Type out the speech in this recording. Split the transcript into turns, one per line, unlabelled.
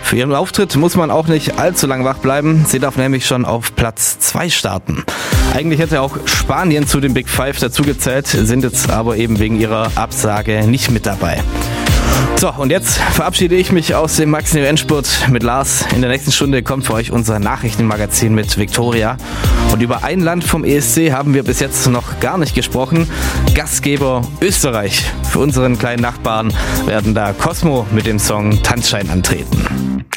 Für ihren Auftritt muss man auch nicht allzu lang wach bleiben. Sie darf nämlich schon auf Platz 2 starten. Eigentlich hätte auch Spanien zu den Big Five dazugezählt, sind jetzt aber eben wegen ihrer Absage nicht mit dabei. So, und jetzt verabschiede ich mich aus dem Max Neo Endspurt mit Lars. In der nächsten Stunde kommt für euch unser Nachrichtenmagazin mit Viktoria. Und über ein Land vom ESC haben wir bis jetzt noch gar nicht gesprochen. Gastgeber Österreich. Für unseren kleinen Nachbarn werden da Cosmo mit dem Song Tanzschein antreten.